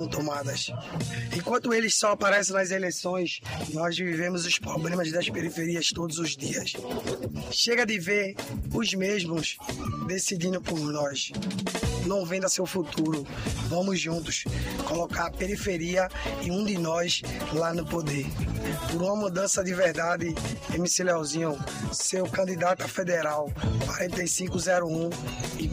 tomadas. Enquanto eles só aparecem nas eleições, nós vivemos os problemas das periferias todos os dias. Chega de ver os mesmos decidindo por nós. Não venda seu futuro. Vamos juntos colocar a periferia e um de nós lá no poder. Por uma mudança de verdade, MC Leozinho, seu candidato a federal 4501 e